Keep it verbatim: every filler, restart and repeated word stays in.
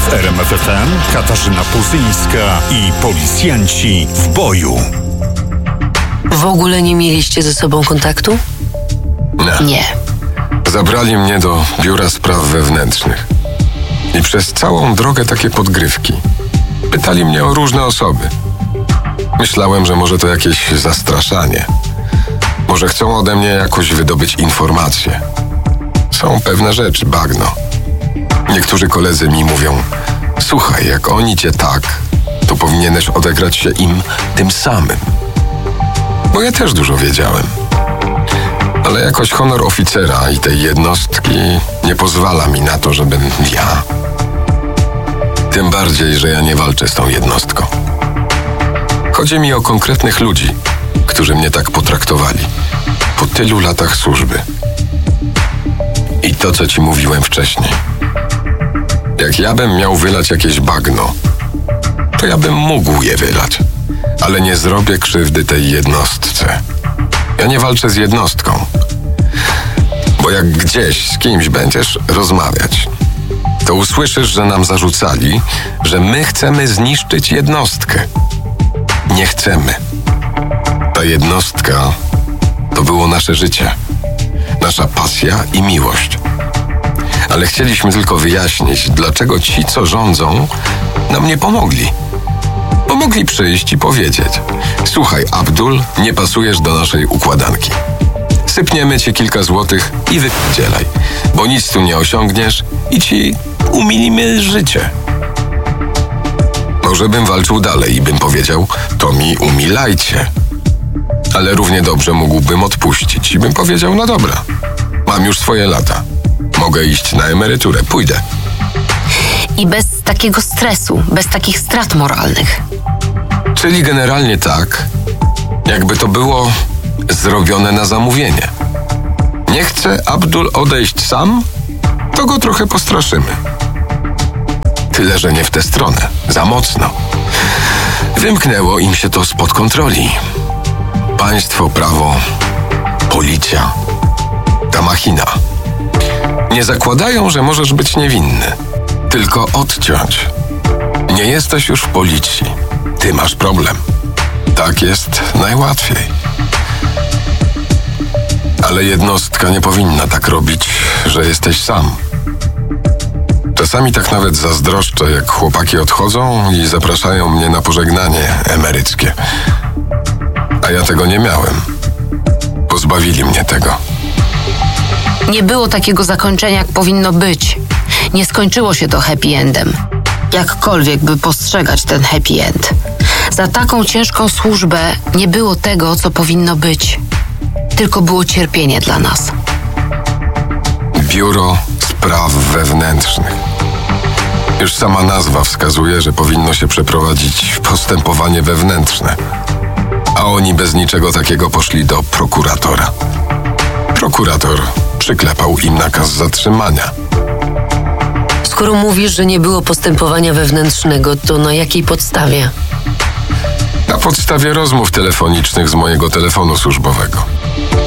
W R M F F M Katarzyna Puzyńska i policjanci w boju. W ogóle nie mieliście ze sobą kontaktu? Nie. Nie. Zabrali mnie do biura spraw wewnętrznych. I przez całą drogę takie podgrywki. Pytali mnie o różne osoby. Myślałem, że może to jakieś zastraszanie. Może chcą ode mnie jakoś wydobyć informacje. Są pewne rzeczy, bagno. Niektórzy koledzy mi mówią: słuchaj, jak oni cię tak, to powinieneś odegrać się im tym samym. Bo ja też dużo wiedziałem. Ale jakoś honor oficera i tej jednostki nie pozwala mi na to, żebym ja... Tym bardziej, że ja nie walczę z tą jednostką. Chodzi mi o konkretnych ludzi, którzy mnie tak potraktowali po tylu latach służby. I to, co ci mówiłem wcześniej. Jak ja bym miał wylać jakieś bagno, to ja bym mógł je wylać, ale nie zrobię krzywdy tej jednostce. Ja nie walczę z jednostką, bo jak gdzieś z kimś będziesz rozmawiać, to usłyszysz, że nam zarzucali, że my chcemy zniszczyć jednostkę. Nie chcemy. Ta jednostka to było nasze życie, nasza pasja i miłość. Ale chcieliśmy tylko wyjaśnić, dlaczego ci, co rządzą, nam nie pomogli. Pomogli przyjść i powiedzieć: słuchaj, Abdul, nie pasujesz do naszej układanki. Sypniemy ci kilka złotych i wypierdzielaj, bo nic tu nie osiągniesz i ci umilimy życie. Może bym walczył dalej i bym powiedział: to mi umilajcie. Ale równie dobrze mógłbym odpuścić i bym powiedział: no dobra, mam już swoje lata. Mogę iść na emeryturę, pójdę. I bez takiego stresu, bez takich strat moralnych. Czyli generalnie tak, jakby to było zrobione na zamówienie. Nie chce Abdul odejść sam, to go trochę postraszymy. Tyle, że nie w tę stronę, za mocno. Wymknęło im się to spod kontroli. Państwo, prawo, policja, ta machina. Nie zakładają, że możesz być niewinny, tylko odciąć. Nie jesteś już w policji, ty masz problem. Tak jest najłatwiej. Ale jednostka nie powinna tak robić, że jesteś sam. Czasami tak nawet zazdroszczę, jak chłopaki odchodzą i zapraszają mnie na pożegnanie emeryckie. A ja tego nie miałem. Pozbawili mnie tego. Nie było takiego zakończenia, jak powinno być. Nie skończyło się to happy endem. Jakkolwiek by postrzegać ten happy end. Za taką ciężką służbę nie było tego, co powinno być. Tylko było cierpienie dla nas. Biuro Spraw Wewnętrznych. Już sama nazwa wskazuje, że powinno się przeprowadzić postępowanie wewnętrzne. A oni bez niczego takiego poszli do prokuratora. Prokurator przyklepał im nakaz zatrzymania. Skoro mówisz, że nie było postępowania wewnętrznego, to na jakiej podstawie? Na podstawie rozmów telefonicznych z mojego telefonu służbowego.